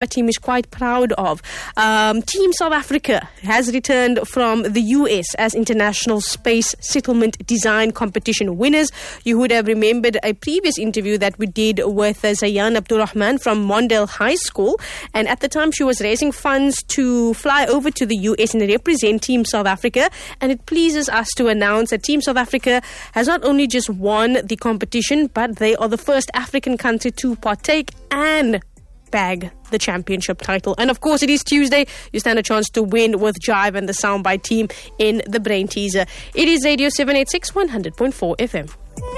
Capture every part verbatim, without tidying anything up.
a team is quite proud of. Um, Team South Africa has returned from the U S as International Space Settlement Design Competition winners. You would have remembered a previous interview that we did with uh, Zayan Abdulrahman from Mondale High School, and at the time she was raising funds to fly over to the U S and represent Team South Africa, and it pleases us to announce that Team South Africa has not only just won the competition, but they are the first African country to partake and bag the championship title. And of course, it is Tuesday. You stand a chance to win with Jive and the Soundbite team in the Brain Teaser. It is Radio seven eighty-six, one hundred point four F M.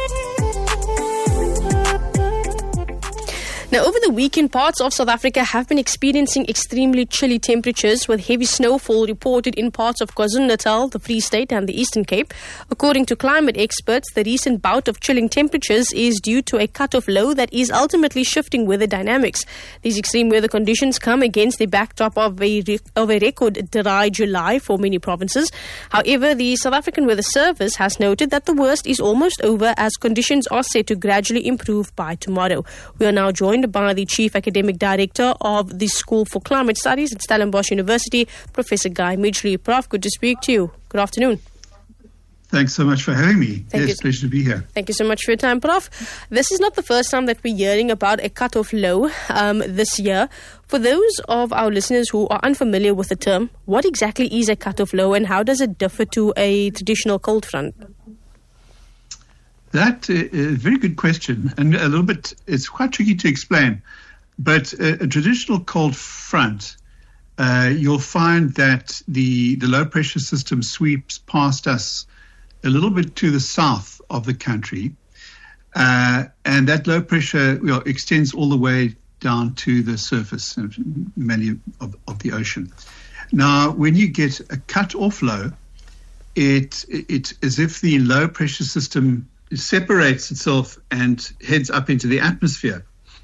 Now, over the weekend, parts of South Africa have been experiencing extremely chilly temperatures, with heavy snowfall reported in parts of KwaZulu-Natal, the Free State and the Eastern Cape. According to climate experts, the recent bout of chilling temperatures is due to a cut-off low that is ultimately shifting weather dynamics. These extreme weather conditions come against the backdrop of a, re- of a record dry July for many provinces. However, the South African Weather Service has noted that the worst is almost over, as conditions are set to gradually improve by tomorrow. We are now joined by the Chief Academic Director of the School for Climate Studies at Stellenbosch University, Professor Guy Midgley. Prof, good to speak to you. Good afternoon. Thanks so much for having me. Thank yes, you. Pleasure to be here. Thank you so much for your time, Prof. This is not the first time that we're hearing about a cut-off low um, this year. For those of our listeners who are unfamiliar with the term, what exactly is a cut-off low and how does it differ to a traditional cold front? That is uh, a very good question, and a little bit, it's quite tricky to explain. But a, a traditional cold front, uh, you'll find that the, the low pressure system sweeps past us a little bit to the south of the country. Uh, and that low pressure you know, extends all the way down to the surface, mainly of, of the ocean. Now, when you get a cut-off low, it it's as if the low pressure system separates itself and heads up into the atmosphere.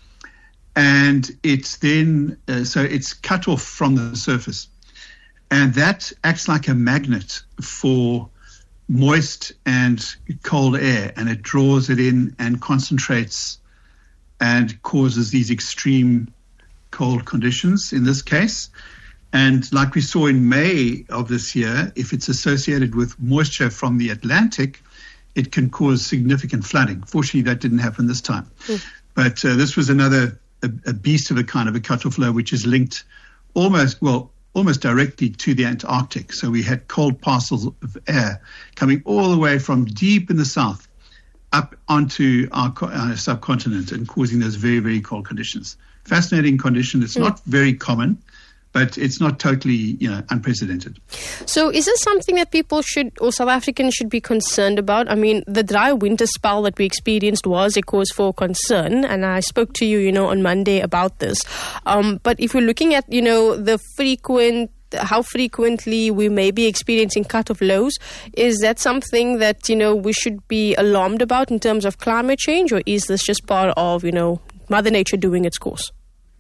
And it's then, uh, so it's cut off from the surface. And that acts like a magnet for moist and cold air, and it draws it in and concentrates and causes these extreme cold conditions in this case. And like we saw in May of this year, if it's associated with moisture from the Atlantic, it can cause significant flooding. Fortunately, that didn't happen this time. Mm. But uh, this was another a, a beast of a kind of a cut-off low, which is linked almost, well, almost directly to the Antarctic. So we had cold parcels of air coming all the way from deep in the south up onto our, our subcontinent and causing those very, very cold conditions. Fascinating condition. It's mm. not very common, but it's not totally, you know, unprecedented. So is this something that people should, or South Africans should be concerned about? I mean, the dry winter spell that we experienced was a cause for concern, and I spoke to you, you know, on Monday about this. Um, but if we're looking at, you know, the frequent, how frequently we may be experiencing cut-off lows, is that something that, you know, we should be alarmed about in terms of climate change, or is this just part of, you know, Mother Nature doing its course?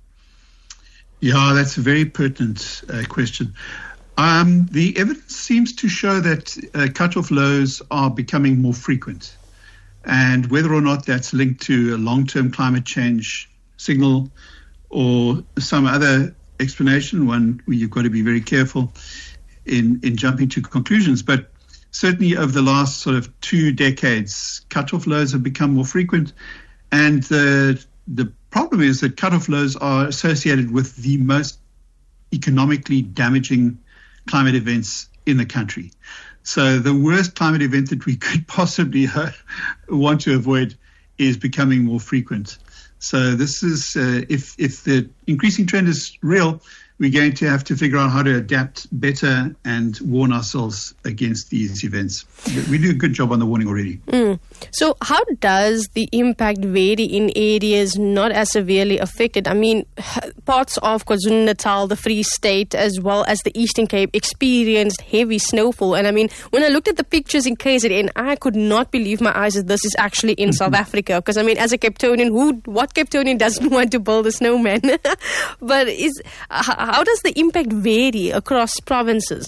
Yeah, that's a very pertinent uh, question. Um, the evidence seems to show that uh, cut-off lows are becoming more frequent. And whether or not that's linked to a long-term climate change signal or some other explanation, one where you've got to be very careful in, in jumping to conclusions. But certainly over the last sort of two decades, cut-off lows have become more frequent. And the the problem is that cut-off lows are associated with the most economically damaging climate events in the country. So the worst climate event that we could possibly uh, want to avoid is becoming more frequent. So this is, uh, if if the increasing trend is real, we're going to have to figure out how to adapt better and warn ourselves against these events. We do a good job on the warning already. Mm. So how does the impact vary in areas not as severely affected? I mean, parts of KwaZulu-Natal, the Free State, as well as the Eastern Cape experienced heavy snowfall. And I mean, when I looked at the pictures in K Z N, I could not believe my eyes that this is actually in South Africa. Because I mean, as a Cape Townian, who, what Cape Townian doesn't want to build a snowman? But is... Uh, How does the impact vary across provinces?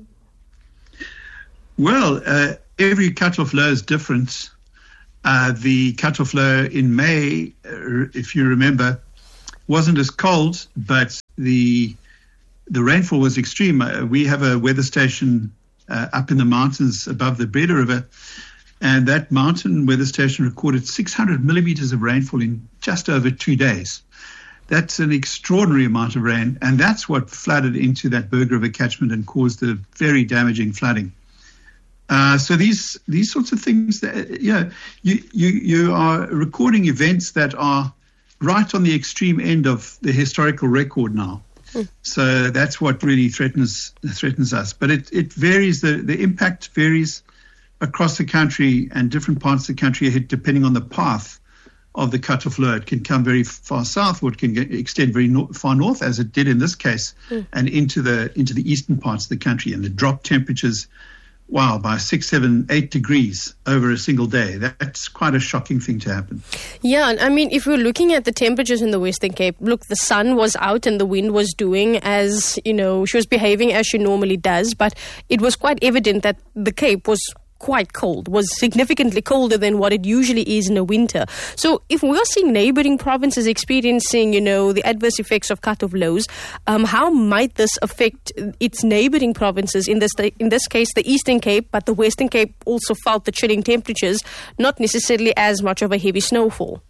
Well, uh, every cut-off low is different. Uh, the cut-off low in May, uh, if you remember, wasn't as cold, but the the rainfall was extreme. Uh, we have a weather station uh, up in the mountains above the Breda River, and that mountain weather station recorded six hundred millimeters of rainfall in just over two days. That's an extraordinary amount of rain, and that's what flooded into that Berg River catchment and caused the very damaging flooding. Uh, so these these sorts of things, that, you know, you, you, you are recording events that are right on the extreme end of the historical record now. Mm. So that's what really threatens threatens us. But it, it varies, the, the impact varies across the country and different parts of the country depending on the path of the cutoff low. It can come very far south, or it can get, extend very no, far north, as it did in this case, mm. and into the into the eastern parts of the country. And the drop temperatures, wow, by six, seven, eight degrees over a single day. That's quite a shocking thing to happen. Yeah, and I mean, if we're looking at the temperatures in the Western Cape, look, the sun was out and the wind was doing as, you know, she was behaving as she normally does, but it was quite evident that the Cape was quite cold, was significantly colder than what it usually is in the winter. So if we're seeing neighboring provinces experiencing, you know, the adverse effects of cut-off lows, um, how might this affect its neighboring provinces, in this in this case the Eastern Cape, but the Western Cape also felt the chilling temperatures, not necessarily as much of a heavy snowfall?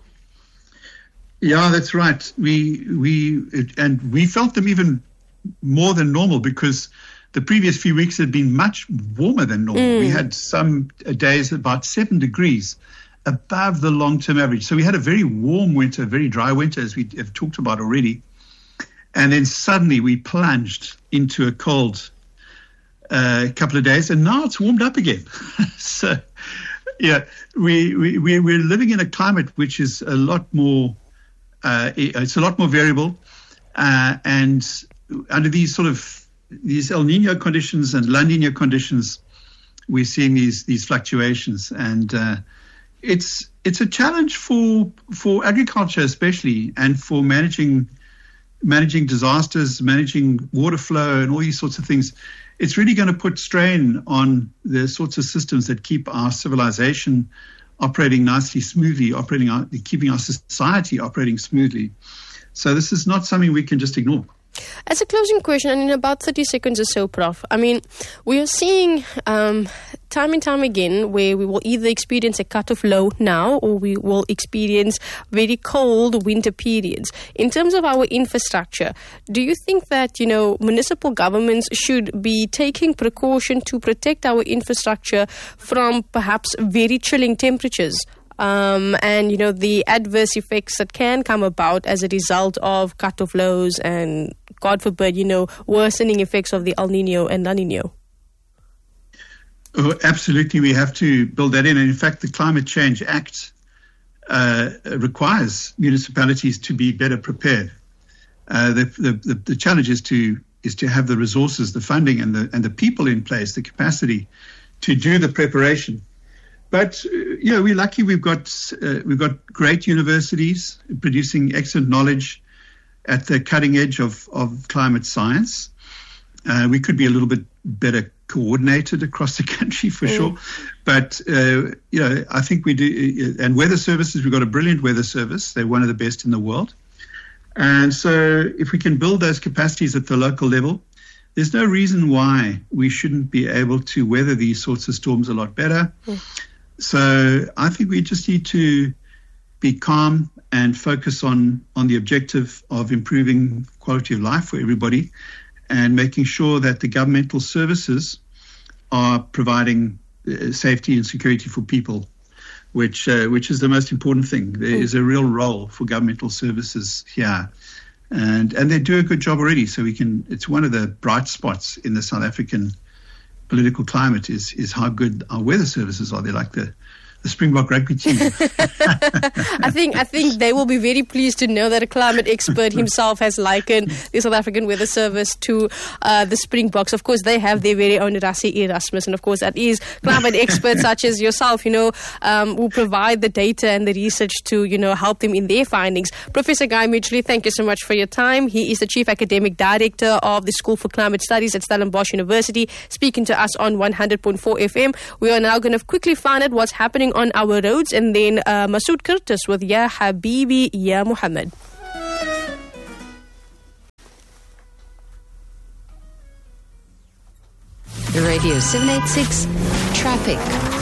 Yeah, that's right. We we it, and we felt them even more than normal, because the previous few weeks had been much warmer than normal. Mm. We had some days about seven degrees above the long-term average. So we had a very warm winter, very dry winter, as we have talked about already. And then suddenly we plunged into a cold uh, couple of days, and now it's warmed up again. So, yeah, we, we, we're living in a climate which is a lot more, uh, it's a lot more variable. Uh, and under these sort of these El Nino conditions and La Nina conditions, we're seeing these these fluctuations, and uh, it's it's a challenge for for agriculture especially, and for managing managing disasters, managing water flow, and all these sorts of things. It's really going to put strain on the sorts of systems that keep our civilization operating nicely, smoothly, operating our, keeping our society operating smoothly. So this is not something we can just ignore. As a closing question, and in about thirty seconds or so, Professor, I mean, we are seeing um, time and time again where we will either experience a cut-off low now, or we will experience very cold winter periods. In terms of our infrastructure, do you think that, you know, municipal governments should be taking precaution to protect our infrastructure from perhaps very chilling temperatures? Um, and, you know, the adverse effects that can come about as a result of cut-off lows and, God forbid, you know, worsening effects of the El Nino and La Nina? Oh, absolutely, we have to build that in. And in fact, the Climate Change Act uh, requires municipalities to be better prepared. Uh, the, the, the challenge is to is to have the resources, the funding, and the and the people in place, the capacity to do the preparation. But uh, you know, we're lucky. We've got uh, we've got great universities producing excellent knowledge at the cutting edge of of climate science. Uh, we could be a little bit better coordinated across the country for mm. sure. But uh, you know, I think we do. And weather services, we've got a brilliant weather service. They're one of the best in the world. And so, if we can build those capacities at the local level, there's no reason why we shouldn't be able to weather these sorts of storms a lot better. Mm. So I think we just need to be calm and focus on, on the objective of improving quality of life for everybody, and making sure that the governmental services are providing uh, safety and security for people, which uh, which is the most important thing. There is a real role for governmental services here, and and they do a good job already. So we can. It's one of the bright spots in the South African political climate is is how good our weather services are. They're like the the Springbok rugby team. I think I think they will be very pleased to know that a climate expert himself has likened the South African Weather Service to uh, the Springboks. Of course, they have their very own Rassie Erasmus, and of course that is climate experts such as yourself, you know, um, who provide the data and the research to, you know, help them in their findings. Professor Guy Midgley, thank you so much for your time. He is the Chief Academic Director of the School for Climate Studies at Stellenbosch University, speaking to us on one hundred point four F M. We are now going to quickly find out what's happening on our roads, and then uh, Masood Curtis with Ya Habibi Ya Muhammad. Radio seven eighty-six Traffic.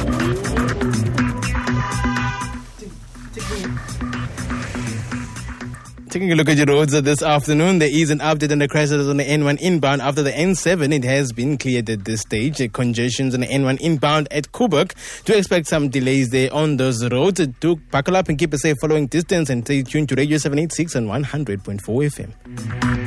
Taking a look at your roads this afternoon, there is an update on the crashes on the N one inbound after the N seven. It has been cleared at this stage. Congestions on the N one inbound at Koeberg. Do expect some delays there on those roads. Do buckle up and keep a safe following distance and stay tuned to Radio seven eighty-six on one hundred point four F M.